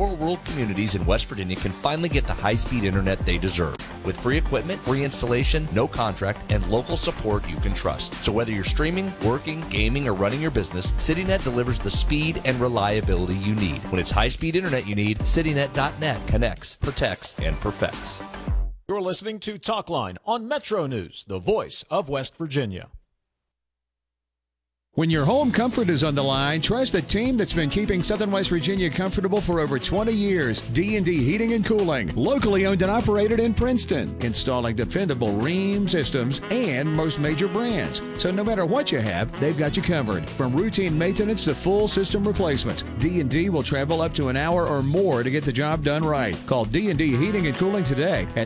more rural communities in West Virginia can finally get the high-speed internet they deserve. With free equipment, free installation, no contract, and local support you can trust. So whether you're streaming, working, gaming, or running your business, CityNet delivers the speed and reliability you need. When it's high-speed internet you need, CityNet.net connects, protects, and perfects. You're listening to Talkline on Metro News, the voice of West Virginia. When your home comfort is on the line, trust a team that's been keeping Southern West Virginia comfortable for over 20 years. D&D Heating and Cooling, locally owned and operated in Princeton, installing dependable Rheem systems and most major brands. So no matter what you have, they've got you covered. From routine maintenance to full system replacements, D&D will travel up to an hour or more to get the job done right. Call D&D Heating and Cooling today at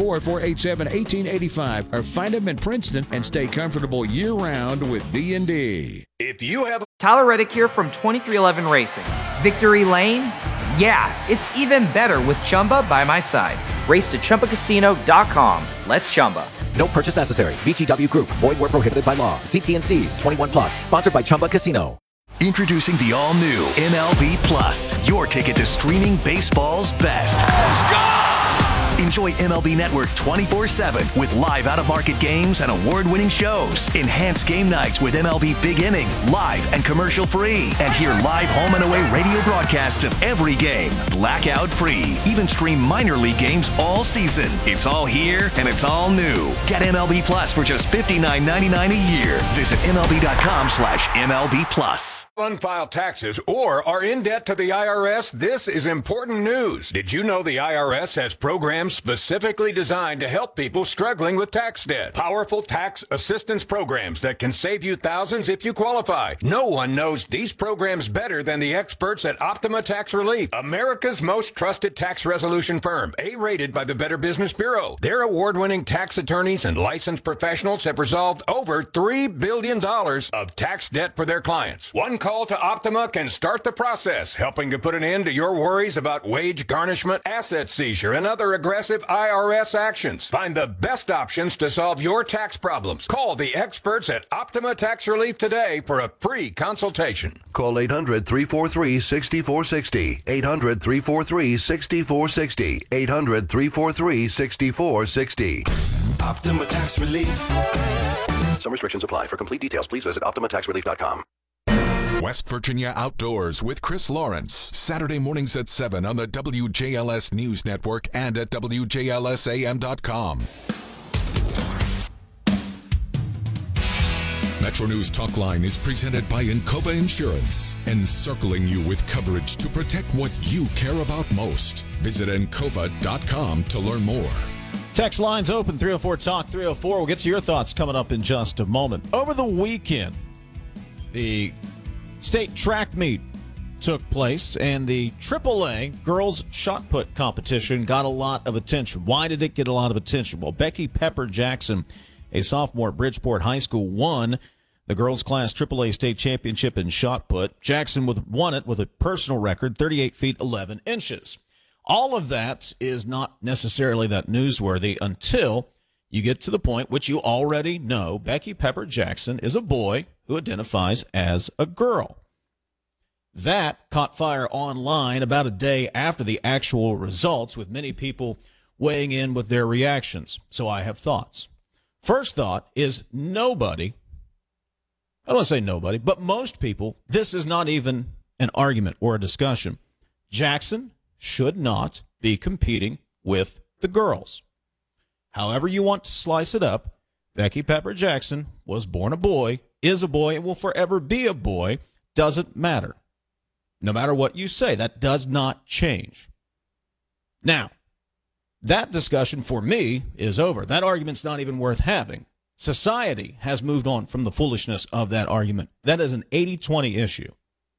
304-487-1885 or find them in Princeton and stay comfortable year-round with D&D. If you have Tyler Reddick here from 2311 Racing. Victory Lane? Yeah, it's even better with Chumba by my side. Race to ChumbaCasino.com. Let's Chumba. No purchase necessary. VGW Group. Void where prohibited by law. See T&Cs. 21 plus. Sponsored by Chumba Casino. Introducing the all-new MLB Plus, your ticket to streaming baseball's best. Let's go! Enjoy MLB Network 24/7 with live out-of-market games and award-winning shows. Enhance game nights with MLB Big Inning, live and commercial-free. And hear live home and away radio broadcasts of every game, blackout-free. Even stream minor league games all season. It's all here and it's all new. Get MLB Plus for just $59.99 a year. Visit MLB.com/MLB Plus. Unfiled taxes or are in debt to the IRS, this is important news. Did you know the IRS has programs specifically designed to help people struggling with tax debt? Powerful tax assistance programs that can save you thousands if you qualify. No one knows these programs better than the experts at Optima Tax Relief, America's most trusted tax resolution firm, A-rated by the Better Business Bureau. Their award-winning tax attorneys and licensed professionals have resolved over $3 billion of tax debt for their clients. One call to Optima can start the process, helping to put an end to your worries about wage garnishment, asset seizure, and other aggressive IRS actions. Find the best options to solve your tax problems. Call the experts at Optima Tax Relief today for a free consultation. Call 800-343-6460. 800-343-6460. 800-343-6460. Optima Tax Relief. Some restrictions apply. For complete details, please visit OptimaTaxRelief.com. West Virginia Outdoors with Chris Lawrence. Saturday mornings at 7 on the WJLS News Network and at WJLSAM.com. Metro News Talkline is presented by Encova Insurance, encircling you with coverage to protect what you care about most. Visit Encova.com to learn more. Text lines open, 304-TALK, 304. We'll get to your thoughts coming up in just a moment. Over the weekend, the state track meet took place, and the AAA girls shot put competition got a lot of attention. Why did it get a lot of attention? Well, Becky Pepper Jackson, a sophomore at Bridgeport High School, won the girls class AAA state championship in shot put. Jackson won it with a personal record, 38 feet 11 inches. All of that is not necessarily that newsworthy until you get to the point which you already know. Becky Pepper Jackson is a boy who identifies as a girl. That caught fire online about a day after the actual results, with many people weighing in with their reactions. So I have thoughts. First thought is nobody, I don't want to say nobody, but most people, this is not even an argument or a discussion. Jackson should not be competing with the girls. However you want to slice it up, Becky Pepper Jackson was born a boy, is a boy, and will forever be a boy. Doesn't matter. No matter what you say, that does not change. Now, that discussion for me is over. That argument's not even worth having. Society has moved on from the foolishness of that argument. That is an 80-20 issue.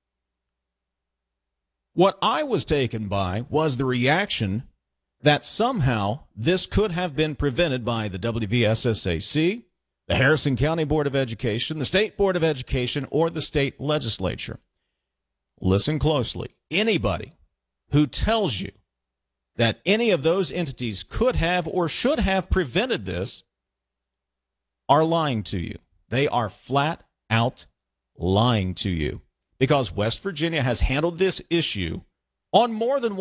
What I was taken by was the reaction that somehow this could have been prevented by the WVSSAC, the Harrison County Board of Education, the State Board of Education, or the state legislature. Listen closely. Anybody who tells you that any of those entities could have or should have prevented this are lying to you. They are flat out lying to you, because West Virginia has handled this issue on more than